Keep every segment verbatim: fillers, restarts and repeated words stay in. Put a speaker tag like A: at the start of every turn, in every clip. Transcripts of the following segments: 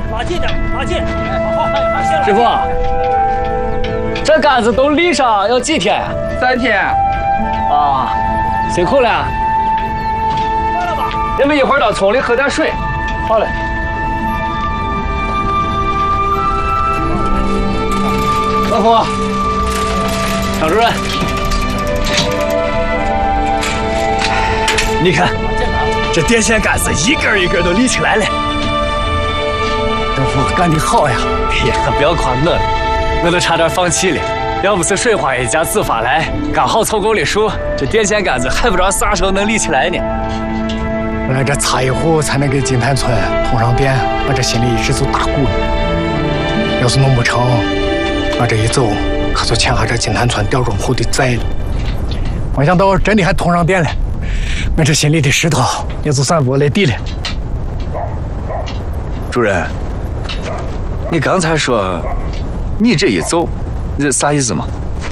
A: 拉近点，拉近。好，拉近了。
B: 师傅，这杆子都立上要几天呀？
C: 三天。
B: 啊，辛苦了。
A: 快了吧？
B: 你们一会儿到村里喝点水。好嘞。老夫，张主任，你看，这电线杆子一根一根都立起来了。政府干得好呀！哎呀，可不要夸我，我都差点放弃了。要不是水花一家自发来，刚好凑够了数，这电线杆子还不知道啥时候能立起来呢。
D: 本来这差一户才能给金坛村通上电，我这心里一直就打鼓。要是弄不成，我这一走可就欠下这金坛村吊钟户的债了。没想到真的还通上电了，我这心里的石头也就算落了地了。
C: 主任，你刚才说你这一走，这啥意思嘛？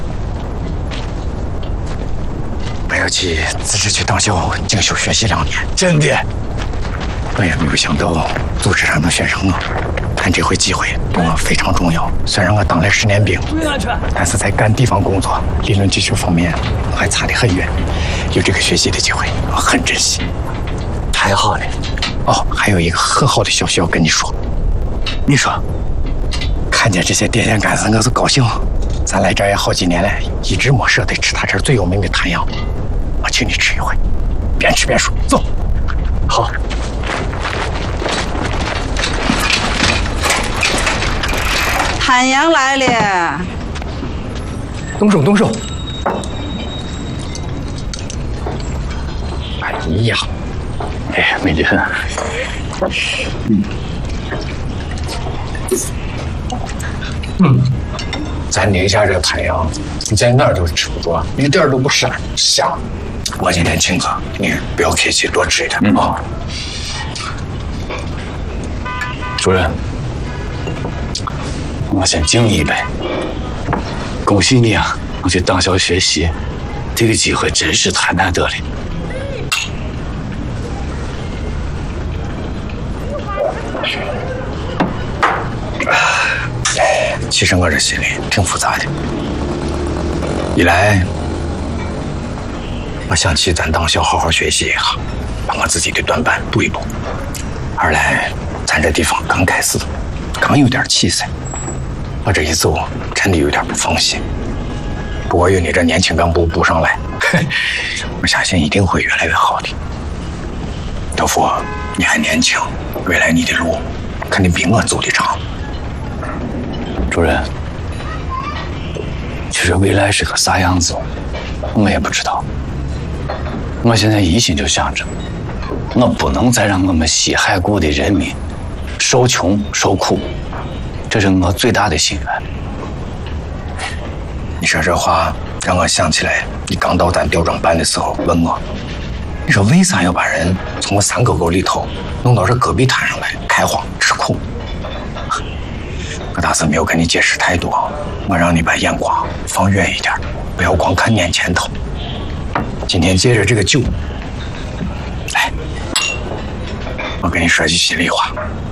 D: 我要去辞职去党校进修学习两年，真的。我也没有想到组织上能选上我，但这回机会对我非常重要。虽然我当了十年兵，但是在干地方工作、理论基础方面我还差得很远。有这个学习的机会，我很珍惜。
C: 太好了。
D: 哦，还有一个很好的消息要跟你说。
C: 你说。
D: 看见这些电线杆子，我就高兴。咱来这儿也好几年了，一直没舍得吃他这儿最有名的坛羊。我请你吃一回，边吃边说。走。
C: 好。
E: 坛羊来了，
D: 动手动手。哎呀，
C: 哎，美丽很。嗯。
D: 嗯，咱宁夏这坛羊，你在哪儿都吃不着，一点都不膻香。我今天请客，你不要客气，多吃一点啊。
C: 主任，我先敬你一杯。恭喜你啊，能去党校学习，这个机会真是太难得了。
D: 其实我这心里挺复杂的，一来我想去咱党校好好学习一下，把我自己的短板补一补；二来咱这地方刚开始，刚有点气色，我这一走真的有点不放心。不过有你这年轻干部补上来，我相信一定会越来越好的。德福，你还年轻，未来你的路肯定比我走得长。
C: 主任，其实未来是个啥样子，我也不知道。我现在一心就想着，我不能再让我们西海固的人民受穷受苦，这是我最大的心愿。
D: 你说这话让我想起来，你刚到咱吊庄办的时候问我，你说为啥要把人从我三沟沟里头弄到这戈壁滩上来开荒吃苦？我当时没有跟你解释太多，我让你把眼光放远一点，不要光看眼前头。今天借着这个酒，来，我跟你说句心里话，